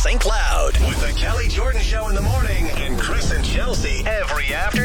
St. Cloud. With the Kelly Jordan Show in the morning and Chris and Chelsea every afternoon.